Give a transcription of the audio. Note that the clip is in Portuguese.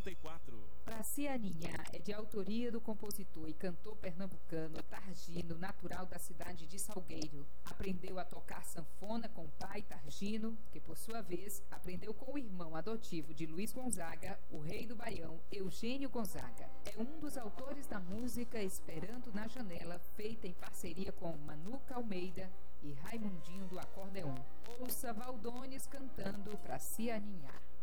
94. Pra Se Aninhar é de autoria do compositor e cantor pernambucano Targino, natural da cidade de Salgueiro. Aprendeu a tocar sanfona com o pai Targino, que por sua vez aprendeu com o irmão adotivo de Luiz Gonzaga, o rei do Baião, Eugênio Gonzaga. É um dos autores da música Esperando na Janela, feita em parceria com Manuca Almeida e Raimundinho do Acordeon. Ouça Valdones cantando Pra Se Aninhar.